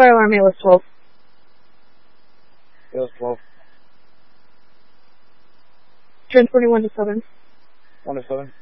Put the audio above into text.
fire alarm, ALS 12. ALS 12. Transporting 1 to 7. 1 to 7.